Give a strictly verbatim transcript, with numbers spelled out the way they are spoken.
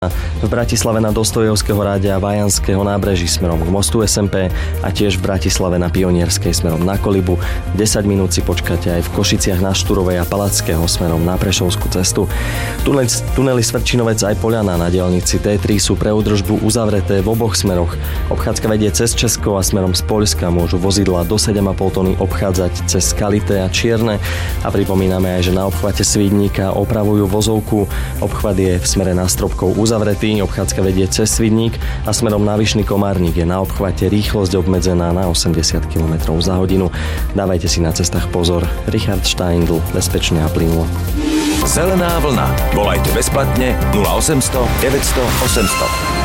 v Bratislave na Dostojevského ráde a Vajanského nábreží smerom k mostu es em pé a tiež v Bratislave na Pionierskej smerom na Kolibu. desať minút si počkáte aj v Košiciach na Šturovej a Palackého smerom na Prešovskú cestu. Tunel, tunely Svrčinovec aj Poľana na diaľnici té tri sú pre údržbu uzavreté v oboch smeroch. Obchádzka vedie cez Česko a smerom z Poľska môžu vozidlá do sedem a pol tony obchádzať cez Skalité a Čierne. A pripomíname aj, že na obchvate Svidníka opravujú vozovku. Obchvat je v smere na Stropkov uzavretý, obchádzka vedie cez Svidník a smerom na Vyšný Komárnik je na obchvate rýchlosť obmedzená na osemdesiat kilometrov za hodinu. Dávajte si na cestách pozor. Richard Steindl, bezpečne a plynulo. Zelená vlna. Volajte bezplatne nula osemsto deväťsto osemsto.